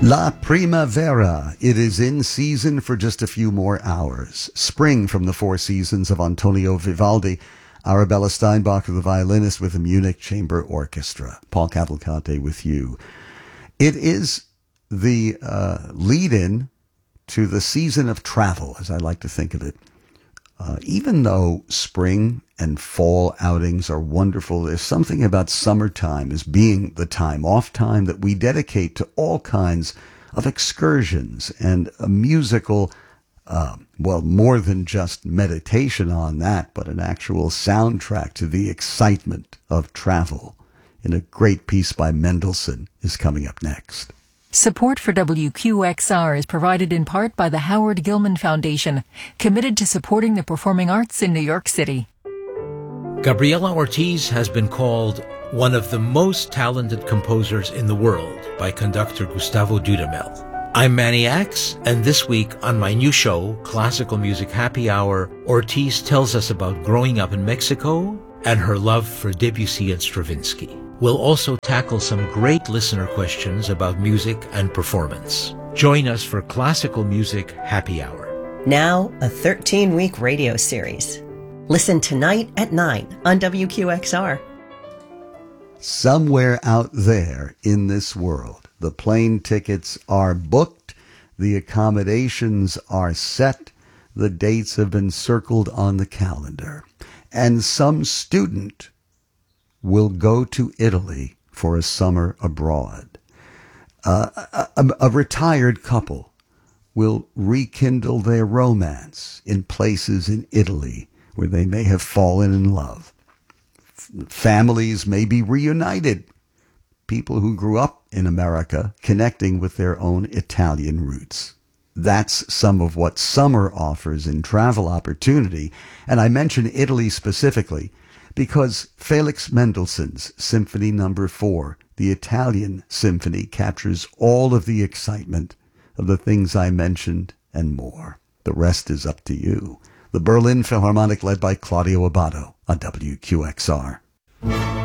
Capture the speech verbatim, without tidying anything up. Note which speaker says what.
Speaker 1: La Primavera. It is in season for just a few more hours. Spring from the Four Seasons of Antonio Vivaldi. Arabella Steinbacher, the violinist with the Munich Chamber Orchestra. Paul Cavalcante with you. It is the uh, lead-in to the season of travel, as I like to think of it. Uh, even though spring and fall outings are wonderful, there's something about summertime as being the time off time that we dedicate to all kinds of excursions and a musical, uh, well, more than just meditation on that, but an actual soundtrack to the excitement of travel. And a great piece by Mendelssohn is coming up next.
Speaker 2: Support for W Q X R is provided in part by the Howard Gilman Foundation, committed to supporting the performing arts in New York City.
Speaker 3: Gabriela Ortiz has been called one of the most talented composers in the world by conductor Gustavo Dudamel. I'm Manny Axe, and this week on my new show, Classical Music Happy Hour, Ortiz tells us about growing up in Mexico and her love for Debussy and Stravinsky. We'll also tackle some great listener questions about music and performance. Join us for Classical Music Happy Hour.
Speaker 4: Now, a thirteen-week radio series. Listen tonight at nine on W Q X R.
Speaker 1: Somewhere out there in this world, the plane tickets are booked, the accommodations are set, the dates have been circled on the calendar, and some student will go to Italy for a summer abroad. Uh, a, a retired couple will rekindle their romance in places in Italy where they may have fallen in love. F- families may be reunited. People who grew up in America connecting with their own Italian roots. That's some of what summer offers in travel opportunity. And I mention Italy specifically because Felix Mendelssohn's Symphony Number Four, the Italian symphony, captures all of the excitement of the things I mentioned and more. The rest is up to you. The Berlin Philharmonic led by Claudio Abbado on W Q X R.